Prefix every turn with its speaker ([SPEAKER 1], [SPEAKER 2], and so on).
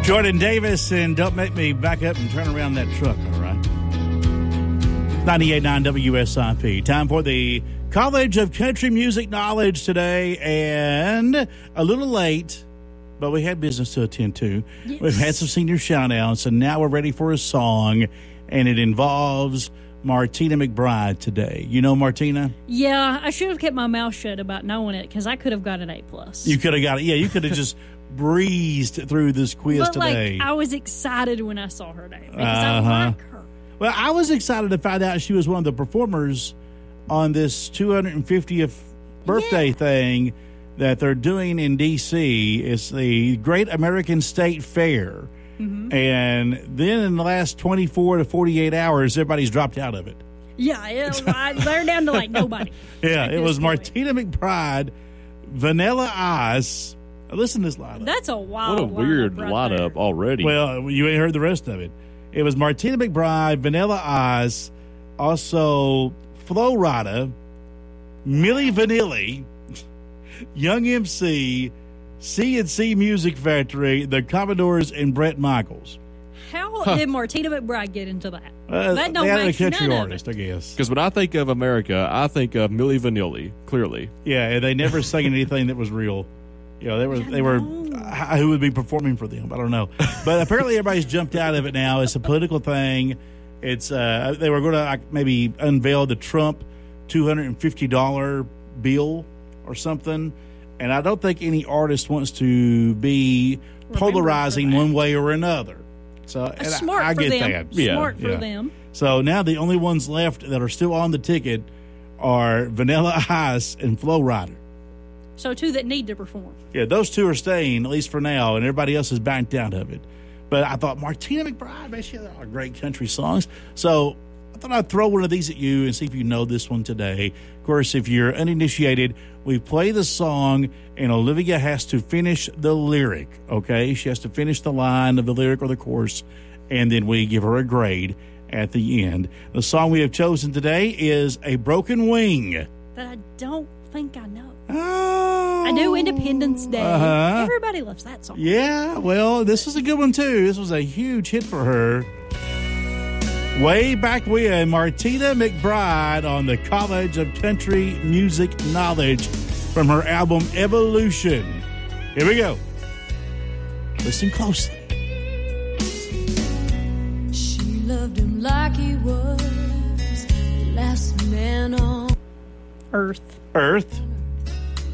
[SPEAKER 1] Jordan Davis, and don't make me back up and turn around that truck, all right? 98.9 WSIP. Time for the College of Country Music Knowledge today, and a little late, but we had business to attend to. Yes. We've had some senior shout-outs, and now we're ready for a song, and it involves Martina McBride today. You know Martina?
[SPEAKER 2] Yeah, I should have kept my mouth shut about knowing it, because I could have got an A+.
[SPEAKER 1] You could have got it. Yeah, you could have just breezed through this quiz today.
[SPEAKER 2] I was excited when I saw her name, because I like her.
[SPEAKER 1] Well, I was excited to find out she was one of the performers on this 250th birthday thing that they're doing in D.C. It's the Great American State Fair. Mm-hmm. And then in the last 24 to 48 hours, everybody's dropped out of it.
[SPEAKER 2] Yeah, they're down to like nobody.
[SPEAKER 1] Yeah, it was Martina McBride, Vanilla Ice. Listen to this lineup.
[SPEAKER 2] That's a wild
[SPEAKER 3] What a weird lineup already.
[SPEAKER 1] Well, you ain't heard the rest of it. It was Martina McBride, Vanilla Ice, also Flo Rida, Milli Vanilli, Young MC, C&C Music Factory, the Commodores, and Bret Michaels.
[SPEAKER 2] How did Martina McBride get into that?
[SPEAKER 1] That don't make a country artist, I guess.
[SPEAKER 3] Because when I think of America, I think of Milli Vanilli, clearly.
[SPEAKER 1] Yeah, and they never sang anything that was real. You know, they were who would be performing for them? I don't know. But apparently everybody's jumped out of it now. It's a political thing. It's they were going to maybe unveil the Trump $250 bill or something. And I don't think any artist wants to be polarizing one way or another. So
[SPEAKER 2] smart
[SPEAKER 1] I
[SPEAKER 2] for
[SPEAKER 1] get
[SPEAKER 2] them.
[SPEAKER 1] that.
[SPEAKER 2] Smart for them.
[SPEAKER 1] So now the only ones left that are still on the ticket are Vanilla Ice and Flo Rida.
[SPEAKER 2] So two that need to perform.
[SPEAKER 1] Yeah, those two are staying, at least for now, and everybody else is backed out of it. But I thought, Martina McBride, man, she had a lot of great country songs. So I thought I'd throw one of these at you and see if you know this one today. Of course, if you're uninitiated, we play the song, and Olivia has to finish the lyric, okay? She has to finish the line of the lyric or the chorus, and then we give her a grade at the end. The song we have chosen today is A Broken Wing.
[SPEAKER 2] That I don't think I know.
[SPEAKER 1] Oh.
[SPEAKER 2] I know Independence Day.
[SPEAKER 1] Uh-huh.
[SPEAKER 2] Everybody loves that song.
[SPEAKER 1] Yeah, well, this is a good one, too. This was a huge hit for her. Way back when, Martina McBride on the College of Country Music Knowledge from her album Evolution. Here we go. Listen closely.
[SPEAKER 4] She loved him like he was the last man on
[SPEAKER 2] Earth.
[SPEAKER 1] Earth.